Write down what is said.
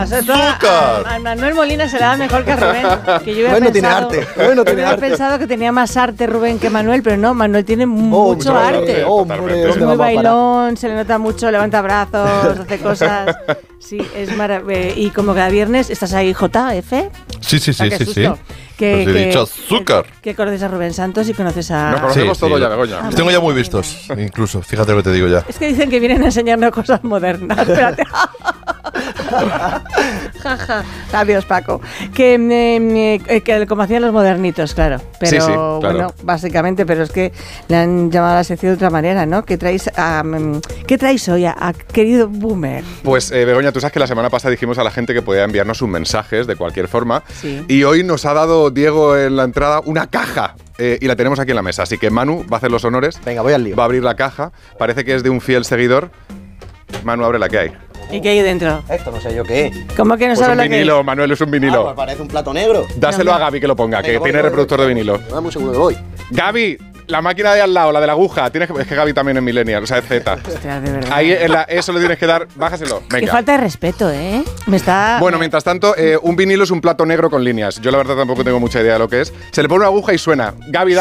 ¡Azúcar! A Manuel Molina se le da mejor que a Rubén. Que yo Rubén no tiene arte. Rubén no tiene hubiera arte. pensado que tenía más arte Rubén que Manuel, pero no, Manuel tiene mucho arte. Hombre, Es muy bailón, se le nota mucho, levanta brazos, hace cosas. Sí, es maravilloso. Y como cada viernes, ¿estás ahí, JF? Sí. Que Os he dicho azúcar. Que conoces a Rubén Santos y conoces a... Nos conocemos Sí, todos sí. ya, Begoña. Los tengo ya muy vistos, incluso. Fíjate lo que te digo ya. Es que dicen que vienen a enseñarnos cosas modernas. Espérate. Jaja. Adiós, Paco. Que como hacían los modernitos, claro. Pero Sí, claro. bueno, básicamente, pero es que le han llamado a la sección de otra manera, ¿no? ¿Qué traéis hoy a querido Boomer? Pues, Begoña, tú sabes que la semana pasada dijimos a la gente que podía enviarnos sus mensajes de cualquier forma. Sí. Y hoy nos ha dado Diego en la entrada una caja. Y la tenemos aquí en la mesa. Así que Manu va a hacer los honores. Venga, voy al lío. Va a abrir la caja. Parece que es de un fiel seguidor. Manu, abre la que hay. ¿Y qué hay dentro? Esto no sé yo qué es. ¿Cómo que no Pues sabes un lo que es? vinilo, Manuel, es un vinilo. Pues parece un plato negro. Dáselo a Gaby que lo ponga, que Venga, tiene voy. reproductor de vinilo. Dame un segundo que voy. Gaby, la máquina de al lado, la de la aguja. Es que Gaby también es millennial, o sea, es Z. Hostia, de verdad. Ahí eso le tienes que dar. Bájaselo. Qué Venga. falta de respeto, ¿eh? Me está... Bueno, mientras tanto, un vinilo es un plato negro con líneas. Yo la verdad tampoco tengo mucha idea de lo que es. Se le pone una aguja y suena. Gaby,